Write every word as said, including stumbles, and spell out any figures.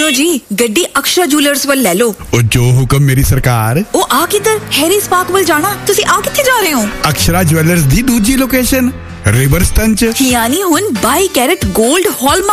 ਸੁਣੋ ਜੀ, ਗੱਡੀ ਅਕਸ਼ਰਾ ਜੁਐਲਰਸ ਵੱਲ ਲੈ ਲਓ। ਉਹ ਜੋ ਹੁਕਮ ਮੇਰੀ ਸਰਕਾਰ। ਉਹ ਆ ਕਿੱਧਰ? ਹੈਰੀ ਸਪਾਰਕ ਵੱਲ ਜਾਣਾ। ਤੁਸੀਂ ਆ ਕਿੱਥੇ ਜਾ ਰਹੇ ਹੋ? ਅਕਸ਼ਰਾ ਜੁਐਲਰਸ ਦੀ ਦੂਜੀ ਲੋਕੇਸ਼ਨ ਰਿਵਰਸਟਨ ਚ। ਯਾਨੀ ਹੁਣ ਬਾਈ ਕੈਰਟ 골ਡ ਹਾਲਮਾਰਕ